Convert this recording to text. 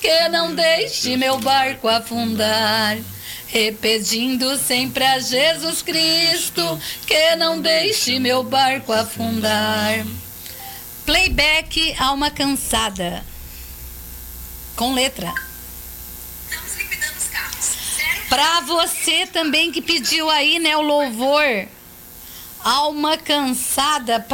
que não deixe meu barco afundar. Repetindo sempre a Jesus Cristo, que não deixe meu barco afundar. Playback Alma Cansada. Com letra. Estamos liquidando os carros. Pra você também que pediu aí, né, o louvor Alma Cansada.